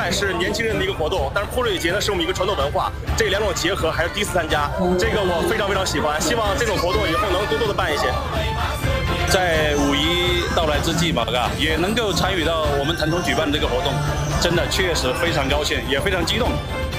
赛是年轻人的一个活动，但是泼水节呢是我们一个传统文化，这两种结合还是第一次参加，这个我非常非常喜欢，希望这种活动以后能多多的办一些。 在五一到来之际嘛，也能够参与到我们腾冲举办这个活动，真的确实非常高兴，也非常激动。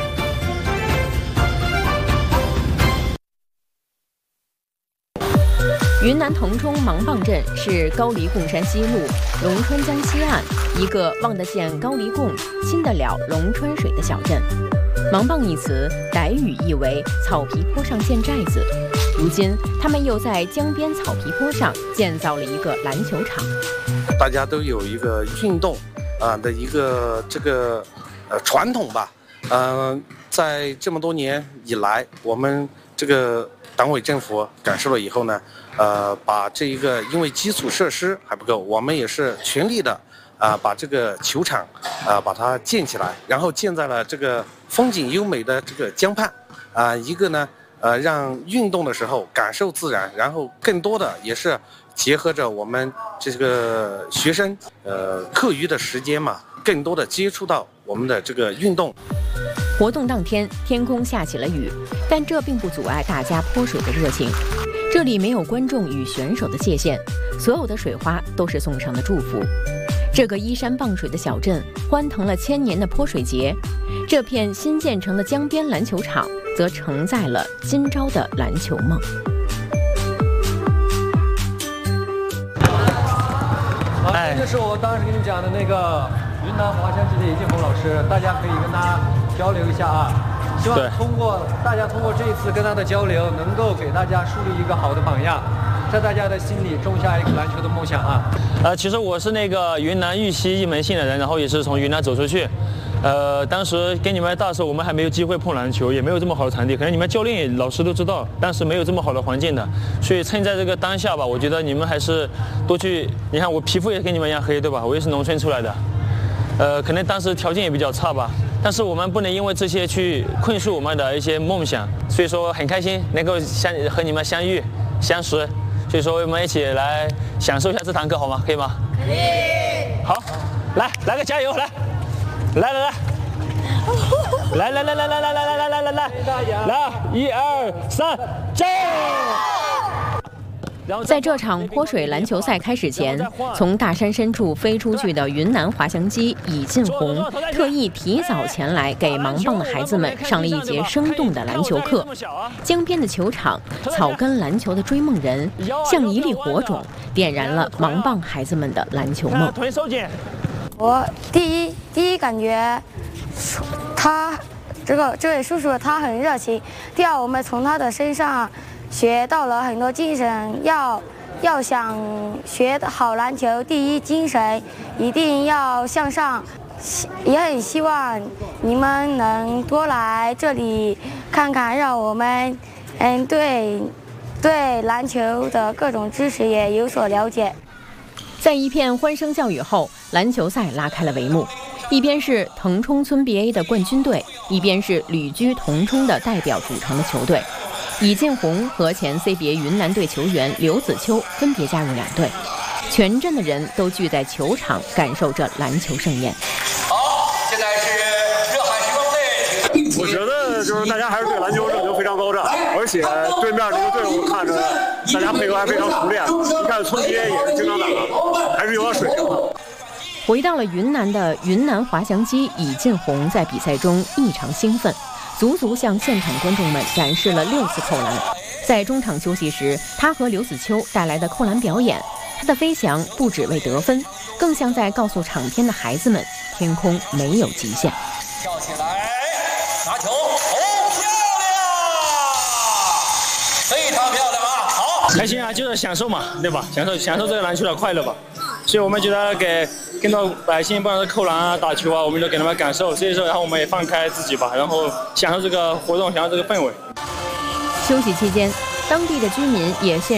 云南腾冲芒碆镇是高黎贡山西路龙川江西岸一个望得见高黎贡、亲得了龙川水的小镇。芒碆一词傣语意为草皮坡上建寨子，如今他们又在江边草皮坡上建造了一个篮球场。 大家都有一个运动的一个传统吧。在这么多年以来，我们这个党委政府感受了以后呢，把这一个因为基础设施还不够，我们也是全力的把这个球场把它建起来，然后建在了这个风景优美的这个江畔一个呢让运动的时候感受自然，然后更多的也是结合着我们这个学生课余的时间嘛，更多的接触到我们的这个运动。 活动当天，天空下起了雨，但这并不阻碍大家泼水的热情。这里没有观众与选手的界限，所有的水花都是送上的祝福。这个依山傍水的小镇欢腾了1000年的泼水节，这片新建成的江边篮球场则承载了今朝的篮球梦。 这就是我当时跟你讲的那个云南滑翔机的叶建红老师，大家可以跟他交流一下啊。希望大家通过这一次跟他的交流，能够给大家树立一个好的榜样，在大家的心里种下一个篮球的梦想啊。 其实我是那个云南玉溪一门姓的人，然后也是从云南走出去。当时跟你们大时候，我们还没有机会碰篮球，也没有这么好的场地，可能你们教练老师都知道，但是没有这么好的环境的。所以趁在这个当下吧，我觉得你们还是多去。你看我皮肤也跟你们一样黑，对吧？我也是农村出来的。可能当时条件也比较差吧，但是我们不能因为这些去困束我们的一些梦想。所以说很开心能够和你们相遇相识，所以说我们一起来享受一下这堂课，好吗？可以吗？可以。好，来个加油，来，1、2、3，加油！ 在这场泼水篮球赛开始前，从大山深处飞出去的云南滑翔机尹进红特意提早前来给芒碆的孩子们上了一节生动的篮球课。江边的球场，草根篮球的追梦人，像一粒火种，点燃了芒碆孩子们的篮球梦。 我第一感觉，这位叔叔他很热情。第二，我们从他的身上学到了很多精神，要想学好篮球，第一精神一定要向上。也很希望你们能多来这里看看，让我们对篮球的各种知识也有所了解。 在一片欢声笑语后，篮球赛拉开了帷幕。一边是腾冲村 BA 的冠军队，一边是旅居腾冲的代表组成的球队。尹进红和前 CBA 云南队球员刘子秋分别加入两队，全镇的人都聚在球场感受着篮球盛宴。 好，现在是热海时光队。 我觉得就是大家还是对篮球热情非常高涨，而且对面这个队伍看着大家配合还非常熟练，一看村 BA 也是经常打，还是有点水平的。 回到了云南的云南滑翔机尹进红在比赛中异常兴奋，足足向现场观众们展示了6次扣篮。在中场休息时，他和刘子秋带来的扣篮表演，他的飞翔不只为得分，更像在告诉场边的孩子们，天空没有极限。 跳起来，拿球，漂亮，非常漂亮啊！好， 开心啊，就是享受嘛，对吧？享受这个篮球的快乐吧。所以我们觉得给更多百姓，不管是扣篮啊、打球啊，我们都给他们感受。所以说，然后我们也放开自己吧，然后享受这个活动，享受这个氛围。 休息期间，当地的居民也